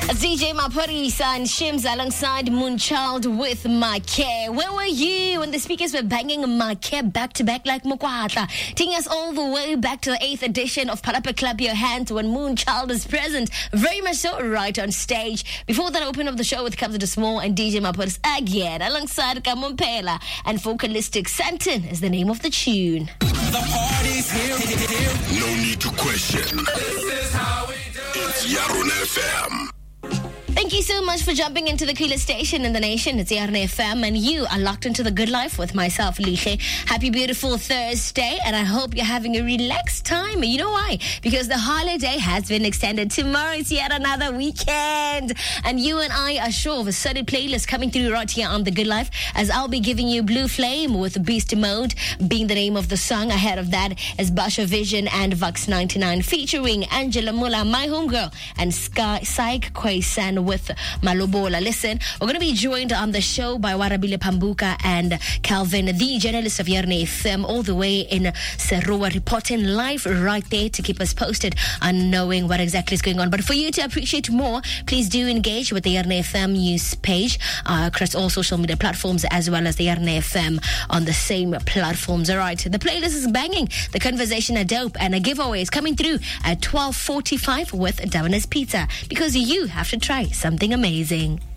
DJ Maphorisa and Shims alongside Moonchild with My Care. Where were you when the speakers were banging My Care back to back like Mokwatla? Taking us all the way back to the 8th edition of Palapa Clap Your Hands when Moonchild is present. Very much so, right on stage. Before that, open up the show with Kabza De Small and DJ Maphorisa again alongside Kamompela and Vocalistic Santin is the name of the tune. The party's here. No need to question. This is how we do It's Yarun FM. Thank you so much for jumping into the coolest station in the nation. It's Yarn FM, and you are locked into the good life with myself, Lihle. Happy, beautiful Thursday, and I hope you're having a relaxed time. You know why? Because the holiday has been extended. Tomorrow is yet another weekend, and you and I are sure of a solid playlist coming through right here on The Good Life, as I'll be giving you Blue Flame with Beast Mode being the name of the song. Ahead of that is Basha Vision and Vux 99 featuring Angela Mula, My Homegirl, and Syke Khoisan with Malobola. Listen, we're going to be joined on the show by Warabile Pambuka and Calvin, the journalist of Yarn FM, all the way in Seroa, reporting live right there to keep us posted on knowing what exactly is going on. But for you to appreciate more, please do engage with the Yarn FM news page across all social media platforms, as well as the Yarn FM on the same platforms. All right, the playlist is banging, the conversation are dope, and a giveaway is coming through at 12:45 with Davina's Pizza, because you have to try something amazing.